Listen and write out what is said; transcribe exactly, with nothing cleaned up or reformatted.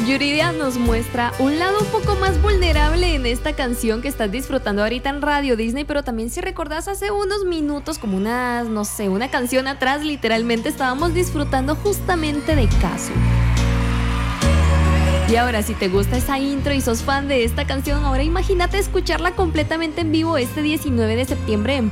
Yuridia nos muestra un lado un poco más vulnerable en esta canción que estás disfrutando ahorita en Radio Disney, pero también si recordás hace unos minutos, como unas, no sé, una canción atrás, literalmente estábamos disfrutando justamente de Casu. Y ahora, si te gusta esa intro y sos fan de esta canción, ahora imagínate escucharla completamente en vivo este diecinueve de septiembre en